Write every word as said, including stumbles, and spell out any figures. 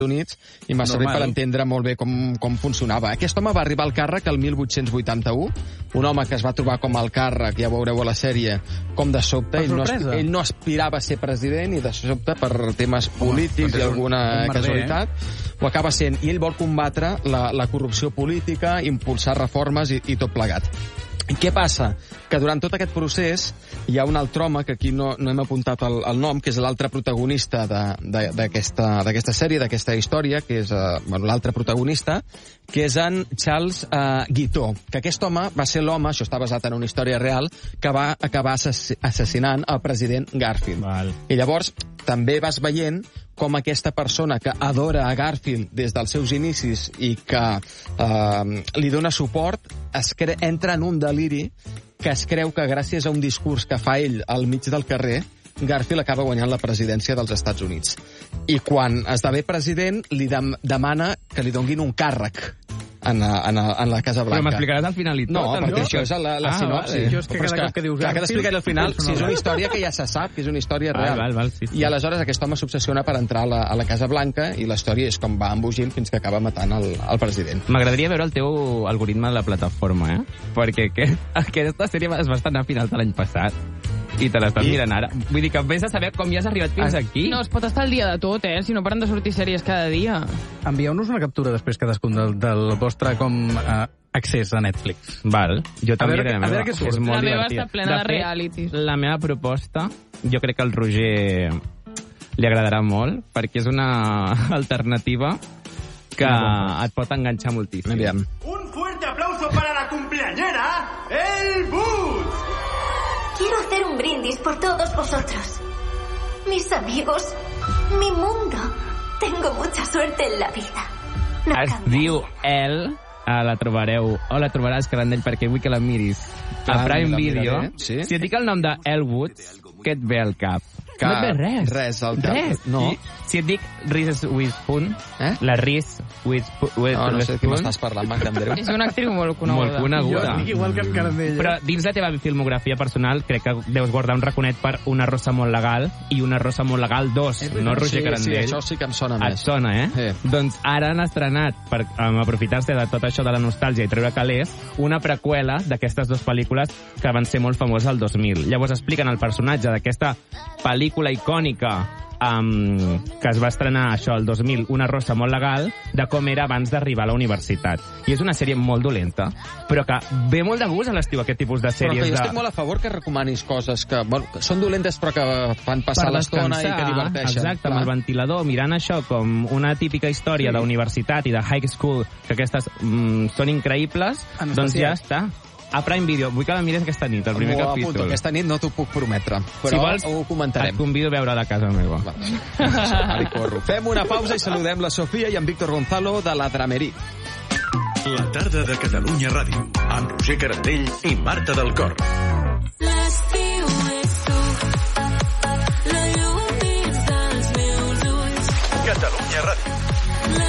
Units i m'ha servit per entendre molt bé com, com funcionava. Aquest home va arribar al càrrec el mil vuit-cents vuitanta-u, un home que es va trobar com al càrrec, ja veureu a la sèrie, com de sobte. Ell no, ell no aspirava a ser president i de sobte per temes polítics i alguna casualitat ho acaba sent. I ell vol combatre la, la corrupció política, impulsar reformes i, i tot plegat. I què passa? Que durant tot aquest procés hi ha un altre home, que aquí no, no hem apuntat el, el nom, que és l'altre protagonista d'aquesta sèrie, d'aquesta història, que és uh, bueno, l'altre protagonista, que és en Charles uh, Guiteau, que aquest home va ser l'home, això està basat en una història real, que va acabar assassinant el president Garfield. Val. I llavors també vas veient com aquesta persona que adora a Garfield des dels seus inicis i que eh, li dona suport, es cre entra en un deliri que es creu que gràcies a un discurs que fa ell al mig del carrer, Garfield acaba guanyant la presidència dels Estats Units. I quan esdevé president, li dem demana que li donguin un càrrec en, en, en la Casa Blanca. Però m'explicaràs al final i tot? No, perquè això és la, la ah, sinopsi. Vale. Jo és que cada cop que dius Garfield... Que t'explicaré al final, si és una història que ja se sap, que és una història real. Val, val, val, sí, sí. I aleshores aquest home s'obsessiona per entrar a la, a la Casa Blanca i la història és com va embogint fins que acaba matant el, el president. M'agradaria veure el teu algoritme de la plataforma, eh? Perquè aquest, aquesta sèrie es va estrenar a finals de l'any passat. I te l'estàs I... mirant ara. Vull dir que vés a saber com ja has arribat fins aquí. No, es pot estar al dia de tot, eh? Si no paren de sortir sèries cada dia. Envieu-nos una captura després cadascun del, del vostre com uh, accés a Netflix. Val. Jo també a veure, a veure què surt. La meva està plena de, de realities. La meva proposta, jo crec que al Roger li agradarà molt, perquè és una alternativa que et pot enganxar moltíssim. Aviam. Un fuerte aplauso para la cumpleañera, El Bus. Quiero hacer un brindis por todos vosotros. Mis amigos, mi mundo. Tengo mucha suerte en la vida. No es diu El, ah, la trobareu, o la trobaràs Carandell, perquè vull que la miris a ah, Prime Video. Sí? Si et dic el nom de El Woods, què et ve al cap? Que... No et ve res. Res al cap. Res. No. I, si et dic Reese Witherspoon, eh? la Reese Witherspoon... No, no sé de qui m'estàs parlant, Mancandreu. És una actriu molt coneguda. Molt coneguda. Jo dic igual que en Carandell. Però dins la teva filmografia personal crec que deus guardar un raconet per Una rosa molt legal i Una rosa molt legal dos, no Roger sí, Carandell. Sí, això sí que em sona més. Et sona, eh? Sí. Doncs ara han estrenat, per um, aprofitar-se de tot això de la nostàlgia i treure calés, una preqüela d'aquestes dues pel·lícules que van ser molt famoses al dos mil. Llavors expliquen el personatge d'aquesta pel·lícula icònica Um, que es va estrenar això el dos mil, Una rosa molt legal, de com era abans d'arribar a la universitat. I és una sèrie molt dolenta, però que ve molt de gust a l'estiu aquest tipus de sèries. Però que jo de... estic molt a favor que recomanis coses que, bueno, que són dolentes però que fan passar l'estona i que diverteixen. Exacte, clar. Amb el ventilador, mirant això com una típica història sí. d'universitat i de high school, que aquestes mm, són increïbles, en doncs ja està. A Prime Video. Vull que la mires aquesta nit, el primer capítol. Apunto, aquesta nit no t'ho puc prometre, però si vols, ho comentarem. Et convido a veure a la casa meva. Ara corro. Fem una pausa i saludem la Sofia i en Víctor Gonzalo de la Dramerí. La tarda de Catalunya Ràdio, amb Roger Carandell i Marta del Cor.